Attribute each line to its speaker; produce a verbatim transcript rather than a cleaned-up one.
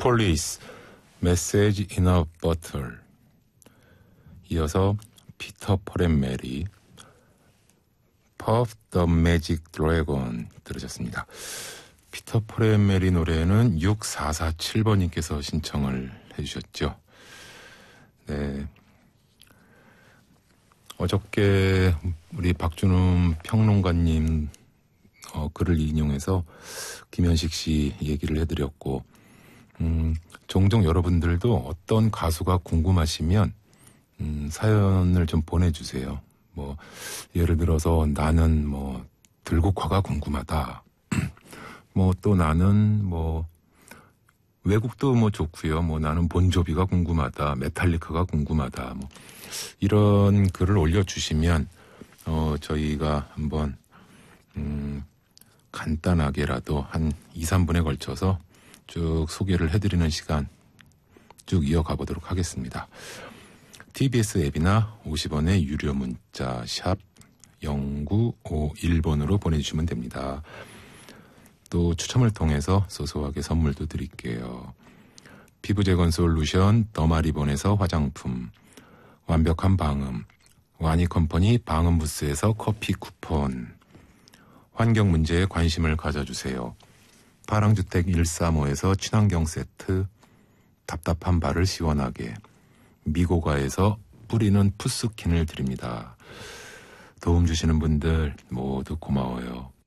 Speaker 1: Police, Message in a Bottle. 이어서 피터 폴 앤 메리, Puff the Magic Dragon 들으셨습니다. 피터 폴 앤 메리 노래는 육사사칠 번님께서 신청을 해주셨죠. 네. 어저께 우리 박준음 평론가님 어, 글을 인용해서 김현식 씨 얘기를 해드렸고, 음, 종종 여러분들도 어떤 가수가 궁금하시면 음, 사연을 좀 보내주세요. 뭐 예를 들어서 나는 뭐 들국화가 궁금하다. 뭐 또 나는 뭐 외국도 뭐 좋고요. 뭐 나는 본조비가 궁금하다. 메탈리카가 궁금하다. 뭐 이런 글을 올려주시면 어 저희가 한번 음 간단하게라도 한 이, 삼 분에 걸쳐서 쭉 소개를 해드리는 시간 쭉 이어가 보도록 하겠습니다. 티비에스 앱이나 오십 원의 유료 문자 샵 공구오일 번으로 보내주시면 됩니다. 또 추첨을 통해서 소소하게 선물도 드릴게요. 피부재건 솔루션 더마리본에서 화장품, 완벽한 방음, 와니컴퍼니 방음부스에서 커피 쿠폰, 환경 문제에 관심을 가져주세요. 파랑주택 일삼오에서 친환경 세트, 답답한 발을 시원하게, 미고가에서 뿌리는 푸스킨을 드립니다. 도움 주시는 분들 모두 고마워요.